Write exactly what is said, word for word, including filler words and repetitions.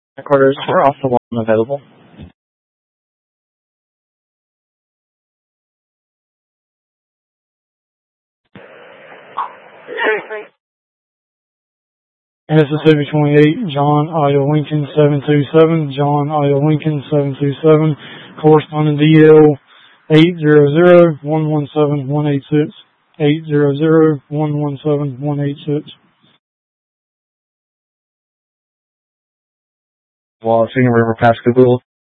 Headquarters, we're also one available. Mississippi twenty-eight, John Iowa Lincoln seven two seven, John Iowa Lincoln seven two seven, corresponding D L eight zero zero one one seven one eight six, eight zero zero one one seven one eight six. Wallace, River Pascagoula.